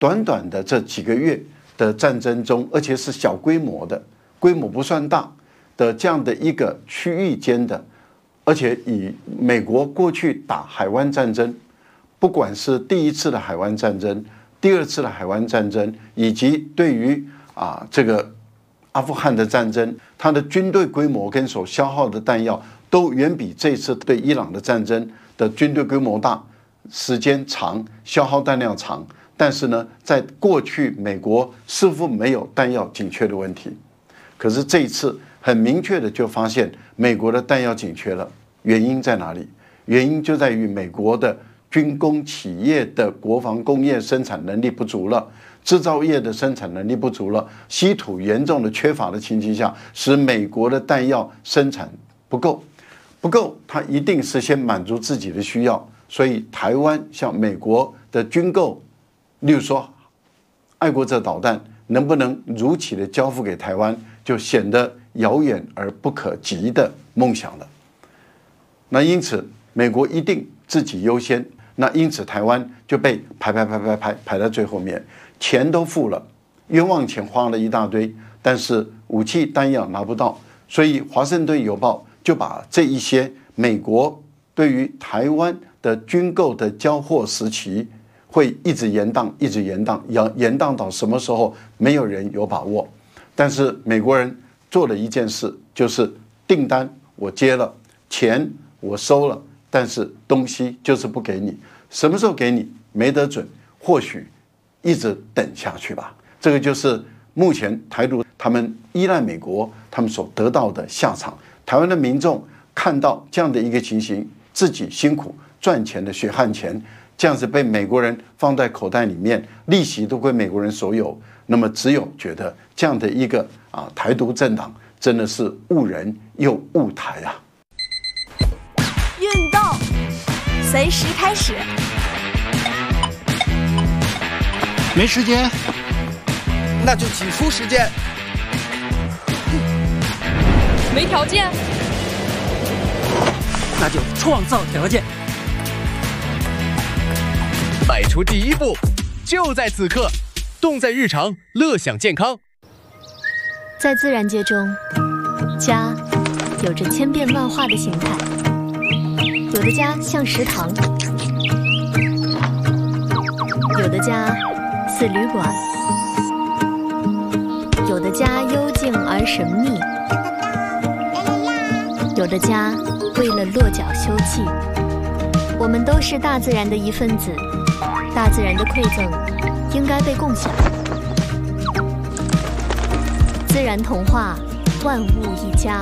短短的这几个月的战争中，而且是小规模的，规模不算大的这样的一个区域间的，而且以美国过去打海湾战争，不管是第一次的海湾战争、第二次的海湾战争，以及对于这个阿富汗的战争，它的军队规模跟所消耗的弹药都远比这次对伊朗的战争的军队规模大，时间长，消耗弹量长。但是呢，在过去美国似乎没有弹药紧缺的问题，可是这一次很明确的就发现美国的弹药紧缺了。原因在哪里？原因就在于美国的军工企业的国防工业生产能力不足了，制造业的生产能力不足了，稀土严重的缺乏的情形下，使美国的弹药生产不够，它一定是先满足自己的需要。所以台湾向美国的军购，例如说爱国者导弹能不能如期的交付给台湾，就显得遥远而不可及的梦想了。那因此美国一定自己优先，那因此台湾就被排在最后面，钱都付了，冤枉钱花了一大堆，但是武器弹药拿不到，所以华盛顿邮报就把这一些美国对于台湾的军购的交货时期会一直延宕到什么时候，没有人有把握。但是美国人做了一件事，就是订单我接了，钱我收了，但是东西就是不给你，什么时候给你没得准，或许一直等下去吧。这个就是目前台独他们依赖美国他们所得到的下场。台湾的民众看到这样的一个情形，自己辛苦赚钱的血汗钱这样子被美国人放在口袋里面，利息都归美国人所有，那么只有觉得这样的一个台独政党真的是误人又误台啊。 运动随时开始， 没时间， 那就挤出时间。 没条件， 那就创造条件。 迈出第一步，就在此刻，动在日常，乐享健康。 在自然界中，家有着千变万化的形态，有的家像食堂，有的家似旅馆，有的家幽静而神秘，有的家为了落脚休憩。我们都是大自然的一份子，大自然的馈赠应该被共享。自然童话，万物一家。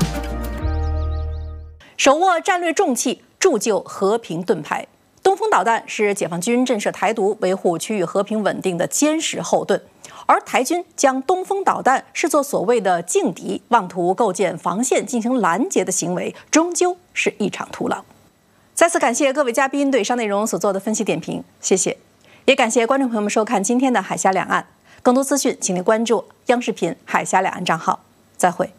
手握战略重器，铸就和平盾牌。东风导弹是解放军震慑台独、维护区域和平稳定的坚实后盾，而台军将东风导弹视作所谓的劲敌，妄图构建防线进行拦截的行为，终究是一场徒劳。再次感谢各位嘉宾对以上内容所做的分析点评，谢谢。也感谢观众朋友们收看今天的海峡两岸，更多资讯请您关注央视频海峡两岸账号。再会。